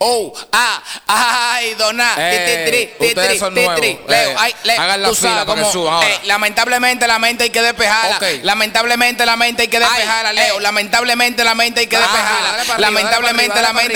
Oh, ay, dona. Ustedes son nuevos. Leo, hagan la tú fila sabes para que cómo, suban ahora. lamentablemente la mente hay que despejarla. Ok. Lamentablemente la mente hay que despejarla, Leo. Lamentablemente la mente hay que despejarla. Dale para arriba, Lamentablemente dale la para mente